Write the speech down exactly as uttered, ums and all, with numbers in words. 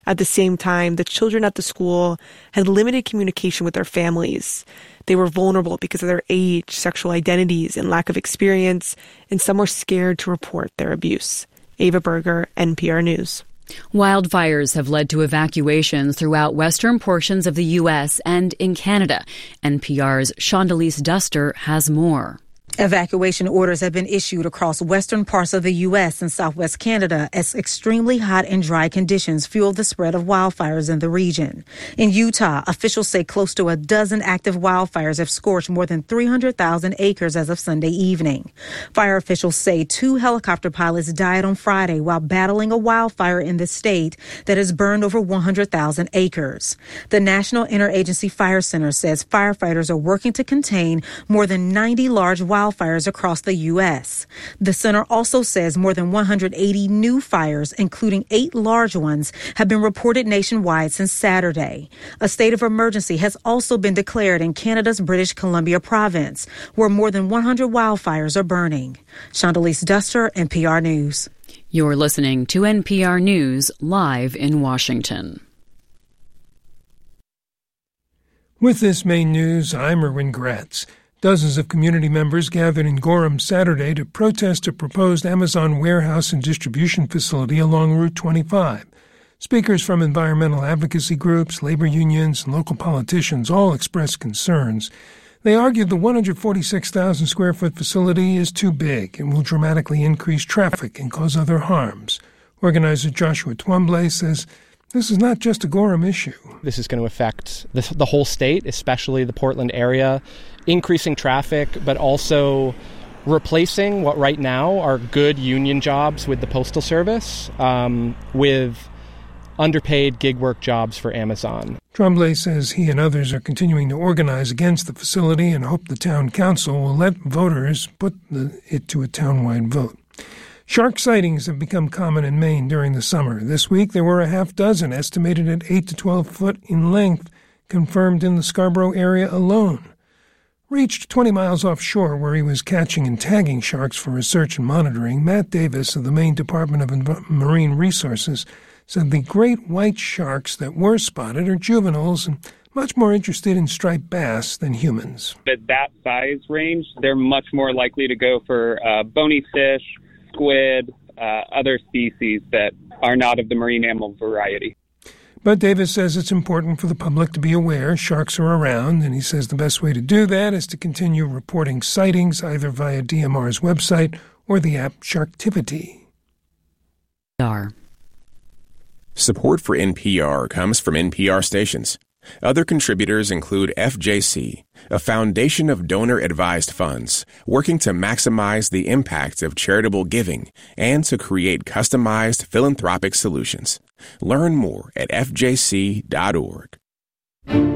At the same time, the children at the school had limited communication with their families. They were vulnerable because of their age, sexual identities, and lack of experience, and some were scared to report their abuse. Ava Berger, N P R News. Wildfires have led to evacuations throughout western portions of the U S and in Canada. N P R's Shondelise Duster has more. Evacuation orders have been issued across western parts of the U S and southwest Canada as extremely hot and dry conditions fuel the spread of wildfires in the region. In Utah, officials say close to a dozen active wildfires have scorched more than three hundred thousand acres as of Sunday evening. Fire officials say two helicopter pilots died on Friday while battling a wildfire in the state that has burned over one hundred thousand acres. The National Interagency Fire Center says firefighters are working to contain more than ninety large wildfires wildfires across the U S. The center also says more than one hundred eighty new fires, including eight large ones, have been reported nationwide since Saturday. A state of emergency has also been declared in Canada's British Columbia province, where more than one hundred wildfires are burning. Shondelise Duster, N P R News. You're listening to N P R News live in Washington. With this main news, I'm Erwin Gratz. Dozens of community members gathered in Gorham Saturday to protest a proposed Amazon warehouse and distribution facility along Route twenty-five. Speakers from environmental advocacy groups, labor unions, and local politicians all expressed concerns. They argued the one hundred forty-six thousand square foot facility is too big and will dramatically increase traffic and cause other harms. Organizer Joshua Twombly says this is not just a Gorham issue. This is going to affect the, the whole state, especially the Portland area, increasing traffic, but also replacing what right now are good union jobs with the Postal Service um, with underpaid gig work jobs for Amazon. Tremblay says he and others are continuing to organize against the facility and hope the town council will let voters put the, it to a townwide vote. Shark sightings have become common in Maine during the summer. This week, there were a half dozen, estimated at eight to twelve foot in length, confirmed in the Scarborough area alone. Reached twenty miles offshore where he was catching and tagging sharks for research and monitoring, Matt Davis of the Maine Department of Env- Marine Resources said the great white sharks that were spotted are juveniles and much more interested in striped bass than humans. At that size range, they're much more likely to go for uh, bony fish, squid, uh, other species that are not of the marine mammal variety. But Davis says it's important for the public to be aware sharks are around, and he says the best way to do that is to continue reporting sightings either via D M R's website or the app Sharktivity. Support for N P R comes from N P R stations. Other contributors include F J C, a foundation of donor-advised funds working to maximize the impact of charitable giving and to create customized philanthropic solutions. Learn more at F J C dot org.